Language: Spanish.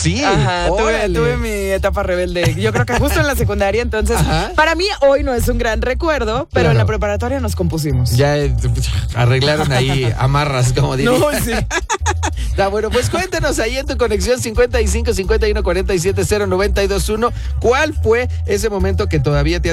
Sí, Ajá, tuve mi etapa rebelde. Yo creo que justo en la secundaria, entonces, para mí hoy no es un gran recuerdo, pero en la preparatoria nos compusimos. Ya arreglaron ahí amarras, como diría. No, sí. Está bueno, pues cuéntanos ahí en tu conexión 55 51 47 092 1, ¿cuál fue ese momento que todavía te